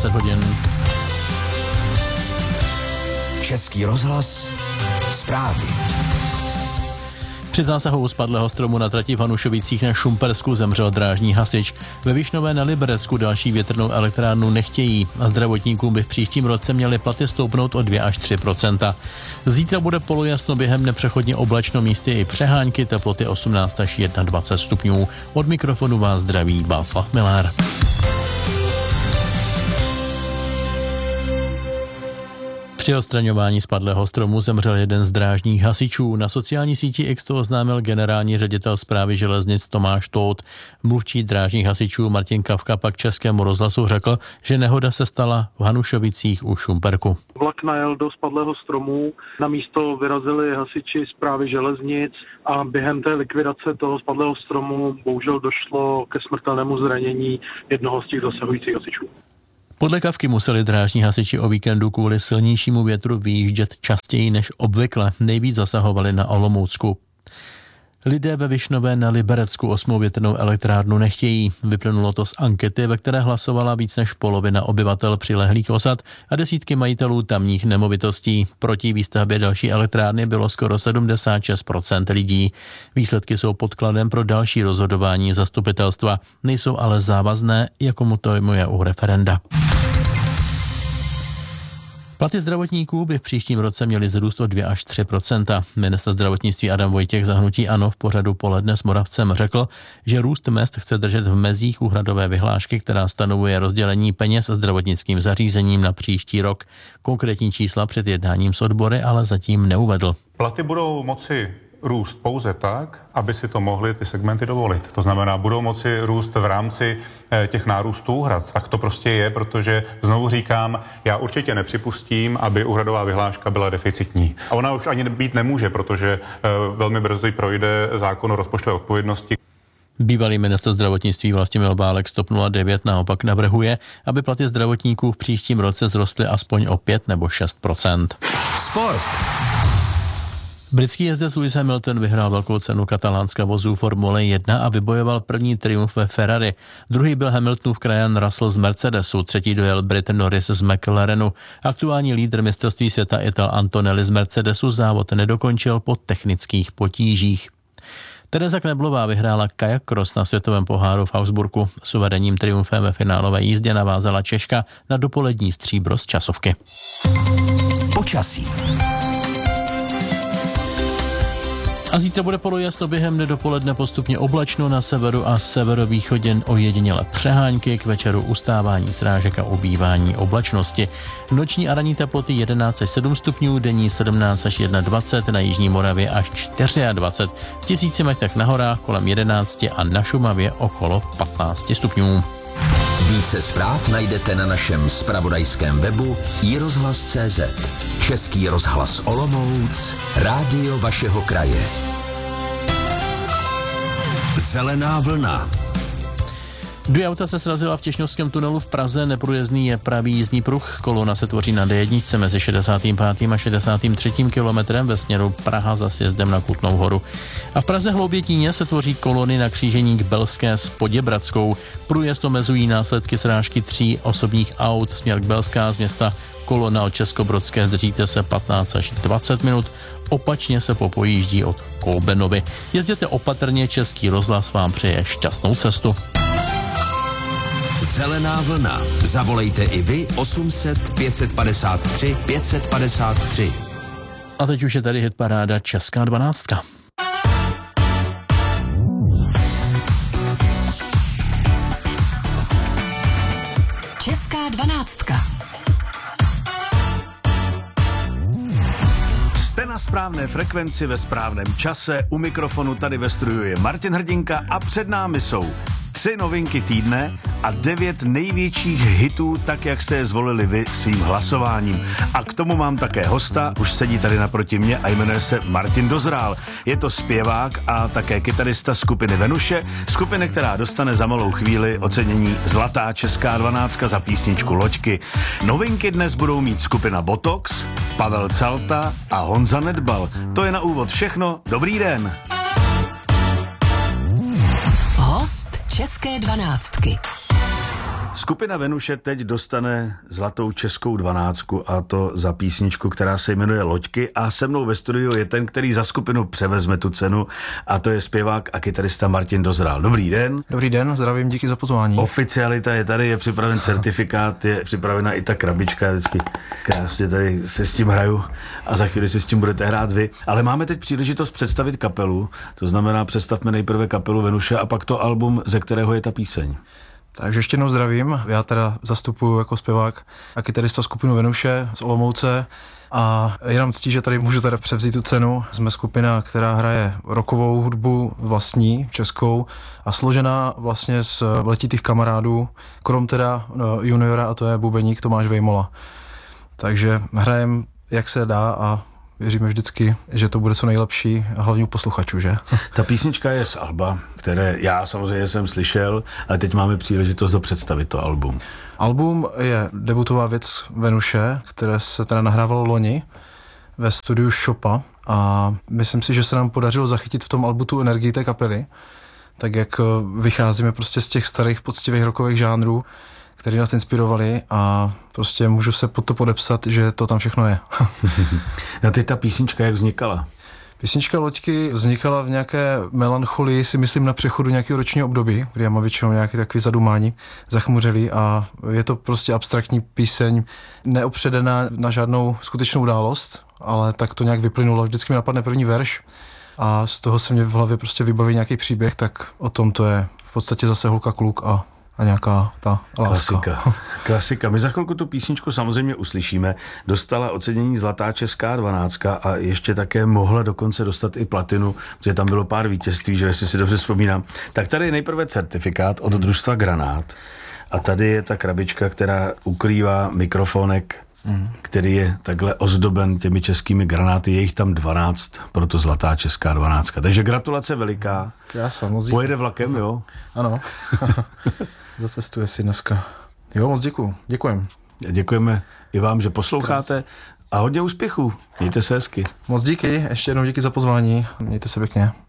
10 hodin. Český rozhlas, zprávy. Při zásahu spadlého stromu na trati v Hanušovicích na Šumpersku zemřel drážní hasič. Ve Višnové na Liberecku další větrnou elektrárnu nechtějí a zdravotníkům by v příštím roce měly platy stoupnout o 2 až 3%. Zítra bude polojasno, během nepřechodně oblačno, místy i přehánky, teploty 18 až 21 stupňů. Od mikrofonu vás zdraví Václav Miller. Při odstraňování spadlého stromu zemřel jeden z drážních hasičů. Na sociální síti X to oznámil generální ředitel Správy železnic Tomáš Tóth. Mluvčí drážních hasičů Martin Kavka pak Českému rozhlasu řekl, že nehoda se stala v Hanušovicích u Šumperku. Vlak najel do spadlého stromu, na místo vyrazili hasiči Správy železnic a během té likvidace toho spadlého stromu bohužel došlo ke smrtelnému zranění jednoho z těch zasahujících hasičů. Podle Kavky museli drážní hasiči o víkendu kvůli silnějšímu větru vyjíždět častěji než obvykle. Nejvíc zasahovali na Olomoucku. Lidé ve Višnové na Liberecku 8. větrnou elektrárnu nechtějí. Vyplynulo to z ankety, ve které hlasovala víc než polovina obyvatel přilehlých osad a desítky majitelů tamních nemovitostí. Proti výstavbě další elektrárny bylo skoro 76% lidí. Výsledky jsou podkladem pro další rozhodování zastupitelstva. Nejsou ale závazné, jako mu to je u referenda. Platy zdravotníků by v příštím roce měly zrůst o 2 až 3%. Ministr zdravotnictví Adam Vojtěch za hnutí ANO v pořadu Poledne s Moravcem řekl, že růst mezd chce držet v mezích úhradové vyhlášky, která stanovuje rozdělení peněz zdravotnickým zařízením na příští rok. Konkrétní čísla před jednáním s odbory ale zatím neuvedl. Platy budou moci růst pouze tak, aby si to mohly ty segmenty dovolit. To znamená, budou moci růst v rámci těch nárůstů úhrad. Tak to prostě je, protože znovu říkám, já určitě nepřipustím, aby úhradová vyhláška byla deficitní. A ona už ani být nemůže, protože velmi brzy projde zákon o rozpočtové odpovědnosti. Bývalý ministr zdravotnictví Vlastimil Válek z TOP 09 naopak navrhuje, aby platy zdravotníků v příštím roce vzrostly aspoň o 5 nebo 6%. Sport. Britský jezdec Lewis Hamilton vyhrál velkou cenu katalánska vozů Formule 1 a vybojoval první triumf ve Ferrari. Druhý byl Hamiltonův krajan Russell z Mercedesu, třetí dojel Brit Norris z McLarenu. Aktuální lídr mistrovství světa Ital Antonelli z Mercedesu závod nedokončil po technických potížích. Tereza Kneblová vyhrála kajak cross na světovém poháru v Augsburgu. Suverénním triumfem ve finálové jízdě navázala Češka na dopolední stříbro z časovky. Počasí. A zítra bude polojasno, během dne dopoledne postupně oblačno, na severu a severovýchodě ojediněle přehánky, k večeru ustávání srážek a ubývání oblačnosti. Noční a ranní teploty 11 až 7 stupňů, denní 17 až 21, na jižní Moravě až 24, v 1000 metrech na horách kolem 11 a na Šumavě okolo 15 stupňů. Více zpráv najdete na našem zpravodajském webu iRozhlas.cz. Český rozhlas Olomouc, rádio vašeho kraje. Zelená vlna. 2 auta se srazila v Těšňovském tunelu v Praze, neprůjezdný je pravý jízdní pruh, kolona se tvoří na D1 mezi 65. a 63. kilometrem ve směru Praha za sjezdem na Kutnou Horu. A v Praze Hloubětíně se tvoří kolony na křížení k Belské s Poděbradskou. Průjezd omezují následky srážky 3 osobních aut směr k Belská z města kolona od Českobrodské, zdržíte se 15 až 20 minut, opačně se popojíždí od Kolbenovy. Jezděte opatrně, Český rozhlas vám přeje šťastnou cestu. Zelená vlna. Zavolejte i vy 800 553 553. A teď už je tady hitparáda Česká 12. Česká 12. Jste na správné frekvenci ve správném čase, u mikrofonu tady ve studiu je Martin Hrdinka a před námi jsou 3 novinky týdne a 9 největších hitů, tak jak jste je zvolili vy svým hlasováním. A k tomu mám také hosta, už sedí tady naproti mě a jmenuje se Martin Dozrál. Je to zpěvák a také kytarista skupiny Venuše, skupiny, která dostane za malou chvíli ocenění Zlatá Česká 12 za písničku Loďky. Novinky dnes budou mít skupina Botox, Pavel Calta a Honza Nedbal. To je na úvod všechno. Dobrý den. Host České 12. Skupina Venuše teď dostane zlatou českou 12 a to za písničku, která se jmenuje Loďky, a se mnou ve studiu je ten, který za skupinu převezme tu cenu, a to je zpěvák a kytarista Martin Dozrál. Dobrý den. Dobrý den, zdravím, díky za pozvání. Oficialita je tady, je připraven certifikát, je připravena i ta krabička, vždycky krásně tady se s tím hraju a za chvíli si s tím budete hrát vy. Ale máme teď příležitost představit kapelu, to znamená představme nejprve kapelu Venuše a pak to album, ze kterého je ta píseň. Takže ještě jednou zdravím, já teda zastupuju jako zpěvák a kytarista skupinu Venuše z Olomouce a je nám ctí, že tady můžu teda převzít tu cenu. Jsme skupina, která hraje rockovou hudbu vlastní, českou a složená vlastně z letitých kamarádů, krom teda juniora, a to je bubeník Tomáš Vejmola. Takže hrajem jak se dá a věříme vždycky, že to bude co nejlepší, a hlavně u posluchačů, že? Ta písnička je z alba, které já samozřejmě jsem slyšel, ale teď máme příležitost do představit to album. Album je debutová věc Venuše, které se teda nahrávalo loni ve studiu Shopa a myslím si, že se nám podařilo zachytit v tom albu tu energii té kapely, tak jak vycházíme prostě z těch starých poctivých rockových žánrů, které nás inspirovali, a prostě můžu se pod to podepsat, že to tam všechno je. A teď ta písnička jak vznikala? Písnička Loďky vznikala v nějaké melancholii, si myslím, na přechodu nějakého ročního období, kdy já mám většinou nějaký takový zadumání, zachmuřelý, a je to prostě abstraktní píseň, neopředená na žádnou skutečnou událost, ale tak to nějak vyplynulo. Vždycky mi napadne první verš a z toho se mě v hlavě prostě vybaví nějaký příběh, tak o tom to je v podstatě zase holka kluk a nějaká ta láska. Klasika. My za chvilku tu písničku samozřejmě uslyšíme. Dostala ocenění Zlatá česká 12 a ještě také mohla dokonce dostat i platinu, protože tam bylo pár vítězství, že jestli si dobře vzpomínám. Tak tady je nejprve certifikát od družstva Granát a tady je ta krabička, která ukrývá mikrofonek, který je takhle ozdoben těmi českými granáty. Je jich tam 12, proto Zlatá česká 12. Takže gratulace veliká. Krása, moc pojede vlakem, jo? Ano. Zacestuje si dneska. Jo, moc děkujem. Děkujeme i vám, že posloucháte a hodně úspěchů. Mějte se hezky. Moc díky, ještě jednou díky za pozvání. Mějte se pěkně.